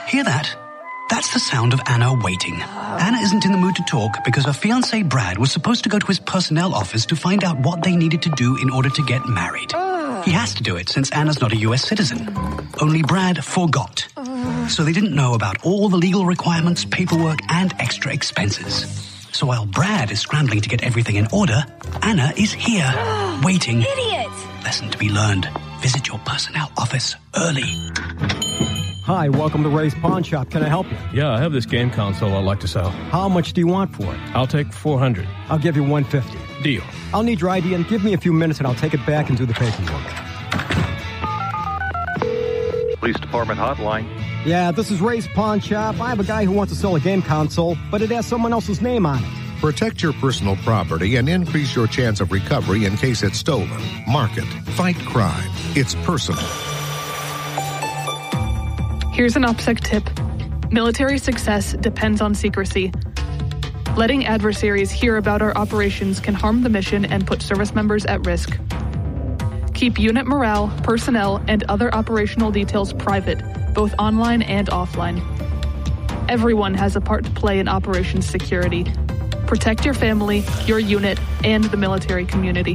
Hear that? That's the sound of Anna waiting. Anna isn't in the mood to talk because her fiancé Brad was supposed to go to his personnel office to find out what they needed to do in order to get married. He has to do it since Anna's not a U.S. citizen. Only Brad forgot. So they didn't know about all the legal requirements, paperwork, and extra expenses. So while Brad is scrambling to get everything in order, Anna is here, waiting. Idiot! Lesson to be learned. Visit your personnel office early. Hi, welcome to Ray's Pawn Shop. Can I help you? Yeah, I have this game console I'd like to sell. How much do you want for it? I'll take $400. I'll give you $150. Deal. I'll need your ID and give me a few minutes and I'll take it back and do the paperwork. Police Department hotline. Yeah, this is Ray's Pawn Shop. I have a guy who wants to sell a game console, but it has someone else's name on it. Protect your personal property and increase your chance of recovery in case it's stolen. Mark it. Fight crime. It's personal. Here's an OPSEC tip. Military success depends on secrecy. Letting adversaries hear about our operations can harm the mission and put service members at risk. Keep unit morale, personnel, and other operational details private, both online and offline. Everyone has a part to play in operations security. Protect your family, your unit, and the military community.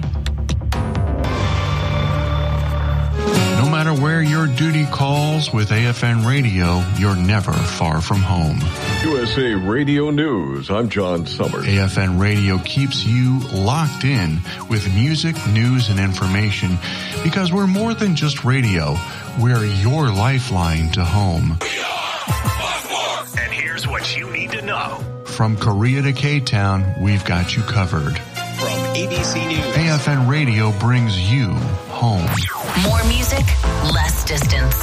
No matter where your duty calls, with AFN Radio, you're never far from home. USA Radio News, I'm John Summers. AFN Radio keeps you locked in with music, news, and information because we're more than just radio. We're your lifeline to home. We are Buckmore. And here's what you need to know. From Korea to K-Town, we've got you covered. From ABC News, AFN Radio brings you home. More music, less distance.